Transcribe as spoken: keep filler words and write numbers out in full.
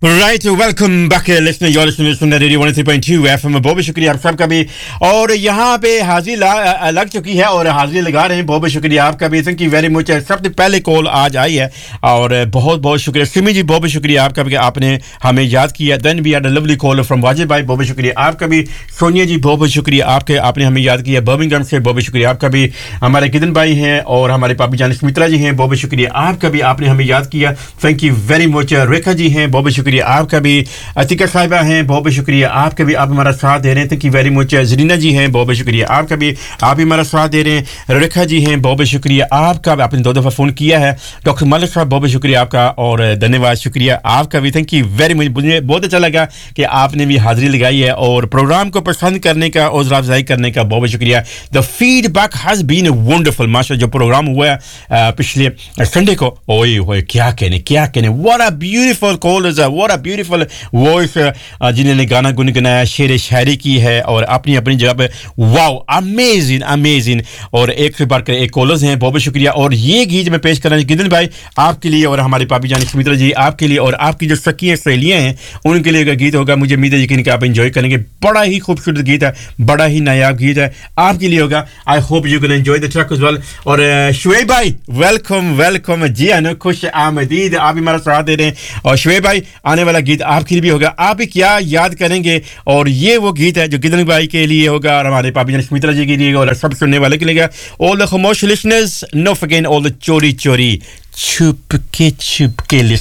Right, welcome back listener. You're listening to Radio one oh three point two F M. बहुत शुक्रिया आप सबका भी और यहाँ पे हाजिरी ला, लग चुकी है और हाजिरी लगा रहे हैं. बहुत बहुत शुक्रिया आपका भी. Thank you very much. सबसे पहले कॉल आज आई है और बहुत बहुत शुक्रिया सिमी जी. बहुत बहुत शुक्रिया आपका भी कि आपने हमें याद किया. Then we had a lovely call from वाजिब भाई. बहुत बहुत शुक्रिया आपका भी. सोनिया जी बहुत बहुत शुक्रिया आपके आपने हमें याद किया बर्मिंघम से. बहुत बहुत शुक्रिया आपका भी. हमारे किदन भाई हैं और हमारे पापी जान सुमित्रा जी हैं. बहुत बहुत शुक्रिया आपका भी. आपने हमें याद किया. Thank you very much. Rekha ji हैं. बहुत बहुत शुक्रिया आपका भी. अतिका साहिबा हैं. बहुत बहुत शुक्रिया आपका भी. आप हमारा साथ दे रहे हैं. Thank you very much. Zarina जी हैं. बहुत बहुत शुक्रिया आपका भी. आप भी हमारा साथ दे रहे हैं. रेखा जी हैं. बहुत बहुत शुक्रिया आपका. आपने दो दफ़ा फ़ोन किया है. डॉक्टर मलिक साहब बहुत बहुत शुक्रिया आपका और धन्यवाद शुक्रिया आपका भी. Thank you very much. मुझे बहुत अच्छा लगा कि आपने भी हाज़िरी लगाई है और प्रोग्राम को पसंद करने का और हौसला अफजाई करने का बहुत बहुत शुक्रिया. The feedback has been wonderful. माशा जो प्रोग्राम हुआ है पिछले संडे को, ओए होए क्या कहने क्या कहने. What a beautiful callers, what a beautiful voice जिन्होंने गाना गुनगुनाया, शेर शायरी की है और अपनी अपनी जगह पे. Wow amazing amazing. और एक से बढ़कर एक कॉलर्स हैं. बहुत बहुत शुक्रिया. और ये गीत मैं पेश कर रहा हूँ गिदन भाई आपके लिए और हमारे पापी जान सुमित्रा जी आपके लिए और आपकी जो सखियाँ सहेलियाँ हैं उनके लिए अगर गीत होगा मुझे उम्मीद है यकीन कि आप एंजॉय करेंगे. बड़ा ही खूबसूरत गीत है, बड़ा ही नायाब गीत है आपके लिए होगा. I hope you can enjoy the track as well. और शुएब भाई वेलकम वेलकम. जी हाँ खुश आमदीद. आप हमारा साथ दे रहे हैं और शुएब भाई आने वाला गीत आपके लिए भी होगा. आप ही क्या याद करेंगे और ये वो गीत है जो गिदन भाई के लिए होगा और हमारे पापी जान सुमित्रा जी के लिए और सब सुनने वाले के लिए. ऑल द खामोश listeners no forget all the चोरी चोरी छुप के छुप के